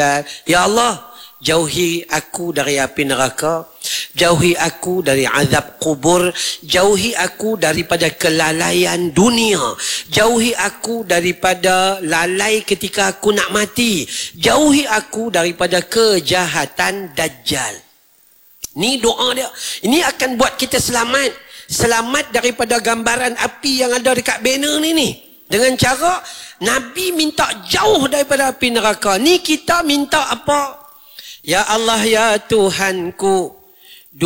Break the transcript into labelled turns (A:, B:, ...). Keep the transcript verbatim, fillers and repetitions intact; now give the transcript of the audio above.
A: Ya Allah, jauhi aku dari api neraka, jauhi aku dari azab kubur, jauhi aku daripada kelalaian dunia, jauhi aku daripada lalai ketika aku nak mati, jauhi aku daripada kejahatan Dajjal. Ni doa dia. Ini akan buat kita selamat. Selamat daripada gambaran api yang ada dekat banner ni ni. Dengan cara Nabi minta jauh daripada api neraka. Ni kita minta apa? Ya Allah, ya Tuhanku,